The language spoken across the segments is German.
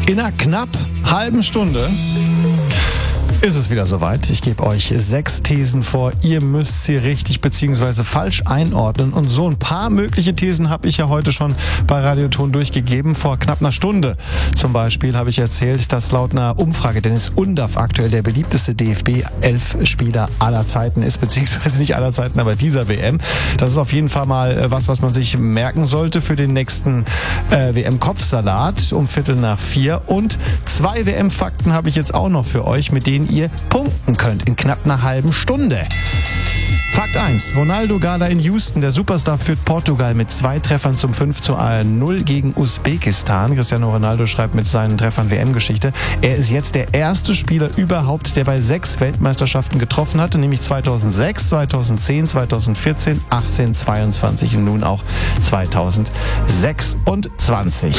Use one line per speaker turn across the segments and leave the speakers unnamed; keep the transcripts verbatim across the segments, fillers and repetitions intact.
In einer knapp halben Stunde ist es wieder soweit. Ich gebe euch sechs Thesen vor. Ihr müsst sie richtig bzw. falsch einordnen. Und so ein paar mögliche Thesen habe ich ja heute schon bei Radioton durchgegeben. Vor knapp einer Stunde zum Beispiel habe ich erzählt, dass laut einer Umfrage Dennis Undaff aktuell der beliebteste D F B-Elf-Spieler aller Zeiten ist, beziehungsweise nicht aller Zeiten, aber dieser W M. Das ist auf jeden Fall mal was, was man sich merken sollte für den nächsten äh, W M-Kopfsalat um Viertel nach vier. Und zwei W M-Fakten habe ich jetzt auch noch für euch, mit denen ihr punkten könnt in knapp einer halben Stunde. Fakt eins. Ronaldo Gala in Houston. Der Superstar führt Portugal mit zwei Treffern zum fünf zu null gegen Usbekistan. Cristiano Ronaldo schreibt mit seinen Treffern W M-Geschichte. Er ist jetzt der erste Spieler überhaupt, der bei sechs Weltmeisterschaften getroffen hatte, nämlich zweitausendsechs, zweitausendzehn, zweitausendvierzehn, achtzehn, zweiundzwanzig und nun auch zweitausendsechsundzwanzig.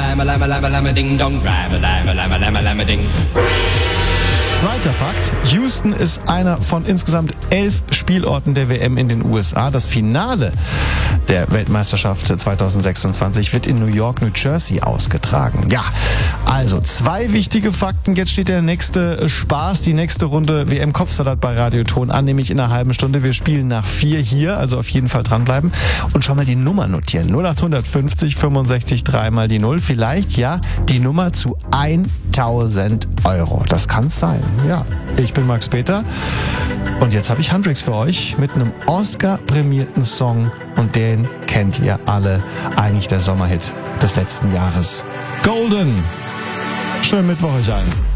Zweiter Fakt. Houston ist einer von insgesamt elf Spielorten der W M in den U S A. Das Finale der Weltmeisterschaft zweitausendsechsundzwanzig wird in New York, New Jersey ausgetragen. Ja, also zwei wichtige Fakten. Jetzt steht der nächste Spaß, die nächste Runde W M-Kopfsalat bei Radioton an, nämlich in einer halben Stunde. Wir spielen nach vier hier, also auf jeden Fall dranbleiben. Und schon mal die Nummer notieren. null acht fünfzig fünfundsechzig drei mal die null. Vielleicht ja die Nummer zu tausend Euro. Das kann's sein. Ja, ich bin Max Peter und jetzt habe ich Handtricks für euch mit einem Oscar-prämierten Song und den kennt ihr alle, eigentlich der Sommerhit des letzten Jahres. Golden! Schönen Mittwoch euch allen.